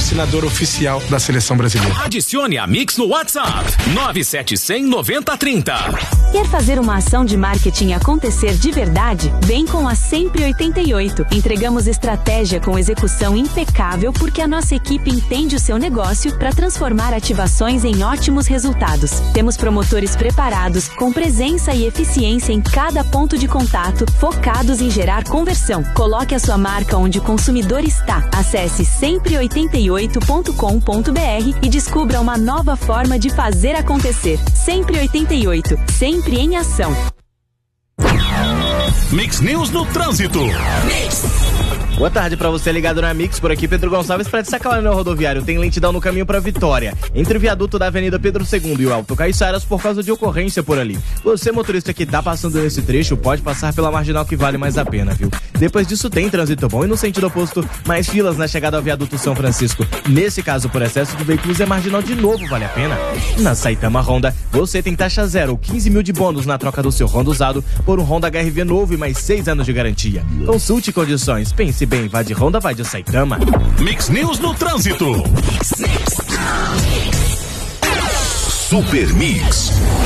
patrocinador oficial da seleção brasileira. Adicione a Mix no WhatsApp 971009030. Quer fazer uma ação de marketing acontecer de verdade? Vem com a Sempre 88. Entregamos estratégia com execução impecável porque a nossa equipe entende o seu negócio para transformar ativações em ótimos resultados. Temos promotores preparados, com presença e eficiência em cada ponto de contato, focados em gerar conversão. Coloque a sua marca onde o consumidor está. Acesse sempre88.com.br e descubra uma nova forma de fazer acontecer. Sempre 88, sempre em ação. Mix News no trânsito. Boa tarde pra você ligado na Mix, por aqui Pedro Gonçalves para destacar no rodoviário. Tem lentidão no caminho pra Vitória, entre o viaduto da Avenida Pedro II e o Alto Caiçaras por causa de ocorrência por ali. Você, motorista que tá passando nesse trecho, pode passar pela marginal que vale mais a pena, viu? Depois disso tem trânsito bom e no sentido oposto, mais filas na chegada ao viaduto São Francisco. Nesse caso, por excesso de veículos, é marginal de novo, vale a pena? Na Saitama Honda, você tem taxa zero ou 15 mil de bônus na troca do seu Honda usado por um Honda HR-V novo e mais 6 anos de garantia. Consulte condições, pense bem, vai de Honda, vai de Saitama. Mix News no trânsito. Super Mix.